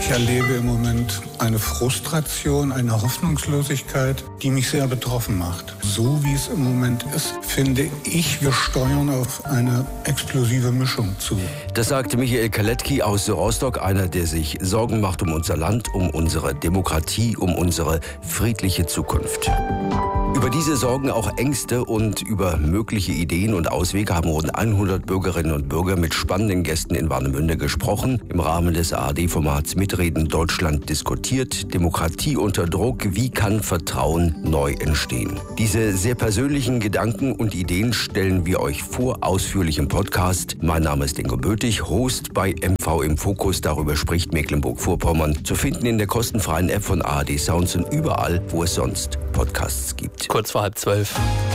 Ich erlebe im Moment eine Frustration, eine Hoffnungslosigkeit, die mich sehr betroffen macht. So wie es im Moment ist, finde ich, wir steuern auf eine explosive Mischung zu. Das sagte Michael Kaletki aus Rostock, einer, der sich Sorgen macht um unser Land, um unsere Demokratie, um unsere friedliche Zukunft. Über diese Sorgen, auch Ängste und über mögliche Ideen und Auswege haben rund 100 Bürgerinnen und Bürger mit spannenden Gästen in Warnemünde gesprochen. Im Rahmen des ARD-Formats Mitreden Deutschland diskutiert. Demokratie unter Druck. Wie kann Vertrauen neu entstehen? Diese sehr persönlichen Gedanken und Ideen stellen wir euch vor, ausführlich im Podcast. Mein Name ist Ingo Bötig, Host bei MV im Fokus. Darüber spricht Mecklenburg-Vorpommern. Zu finden in der kostenfreien App von ARD Sounds und überall, wo es sonst Podcasts gibt. Kurz vor 11:30.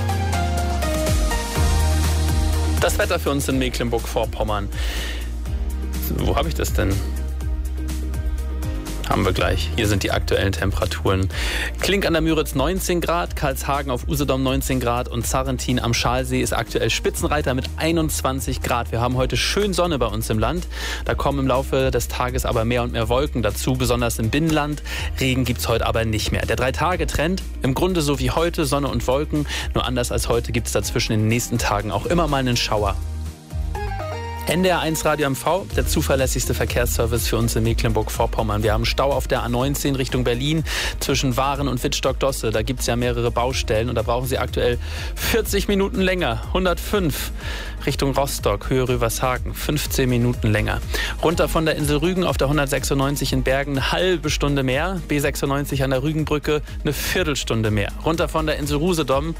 Das Wetter für uns in Mecklenburg-Vorpommern. Wo habe ich das denn? Haben wir gleich. Hier sind die aktuellen Temperaturen. Klink an der Müritz 19 Grad, Karlshagen auf Usedom 19 Grad und Sarrentin am Schalsee ist aktuell Spitzenreiter mit 21 Grad. Wir haben heute schön Sonne bei uns im Land. Da kommen im Laufe des Tages aber mehr und mehr Wolken dazu, besonders im Binnenland. Regen gibt es heute aber nicht mehr. Der 3-Tage-Trend, im Grunde so wie heute, Sonne und Wolken. Nur anders als heute gibt es dazwischen in den nächsten Tagen auch immer mal einen Schauer. NDR1 Radio MV, der zuverlässigste Verkehrsservice für uns in Mecklenburg-Vorpommern. Wir haben Stau auf der A19 Richtung Berlin zwischen Waren und Wittstock-Dosse. Da gibt es ja mehrere Baustellen und da brauchen Sie aktuell 40 Minuten länger. 105 Richtung Rostock, Höhe Rüvershagen, 15 Minuten länger. Runter von der Insel Rügen auf der 196 in Bergen eine halbe Stunde mehr. B96 an der Rügenbrücke eine Viertelstunde mehr. Runter von der Insel Usedom,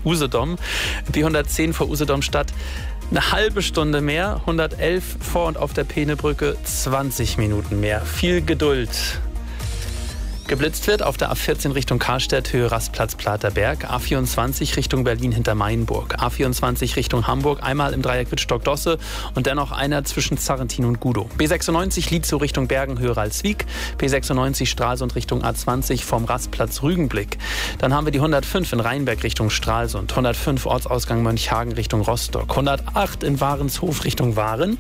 B110 vor Usedom Stadt eine halbe Stunde mehr, 111 vor und auf der Peenebrücke 20 Minuten mehr. Viel Geduld. Geblitzt wird auf der A14 Richtung Karstedt, Höhe Rastplatz Platerberg, A24 Richtung Berlin hinter Mainburg, A24 Richtung Hamburg, einmal im Dreieck Wittstock-Dosse und dennoch einer zwischen Sarrentin und Gudow. B96 Lietzow Richtung Bergen, Höhe Ralswiek, B96 Stralsund Richtung A20 vom Rastplatz Rügenblick. Dann haben wir die 105 in Rheinberg Richtung Stralsund, 105 Ortsausgang Mönchhagen Richtung Rostock, 108 in Warenshof Richtung Waren,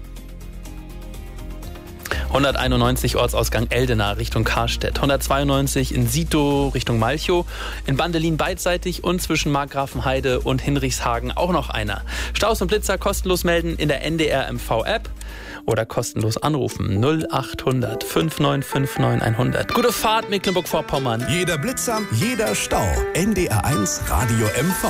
191 Ortsausgang Eldena Richtung Karstedt, 192 in Sito Richtung Malchow, in Bandelin beidseitig und zwischen Markgrafenheide und Hinrichshagen auch noch einer. Staus und Blitzer kostenlos melden in der NDR MV App oder kostenlos anrufen 0800 5959 100. Gute Fahrt Mecklenburg-Vorpommern. Jeder Blitzer, jeder Stau. NDR1 Radio MV.